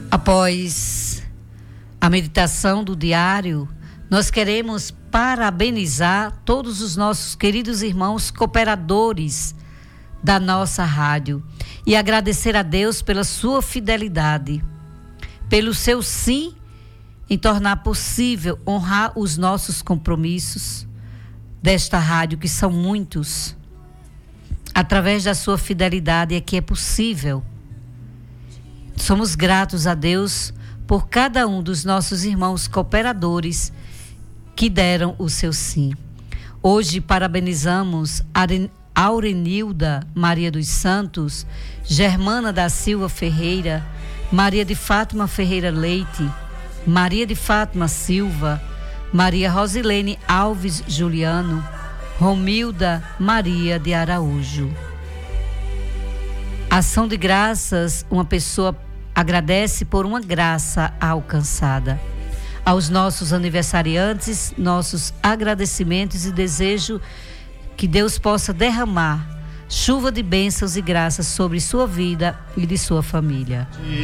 Após a meditação do diário, nós queremos parabenizar todos os nossos queridos irmãos cooperadores da nossa rádio e agradecer a Deus pela sua fidelidade, pelo seu sim em tornar possível honrar os nossos compromissos desta rádio, que são muitos. Através da sua fidelidade é que é possível. Somos gratos a Deus por cada um dos nossos irmãos cooperadores que deram o seu sim. Hoje parabenizamos Aurenilda Maria dos Santos, Germana da Silva Ferreira, Maria de Fátima Ferreira Leite, Maria de Fátima Silva, Maria Rosilene Alves Juliano, Romilda Maria de Araújo. Ação de graças, uma pessoa agradece por uma graça alcançada. Aos nossos aniversariantes, nossos agradecimentos e desejo que Deus possa derramar chuva de bênçãos e graças sobre sua vida e de sua família.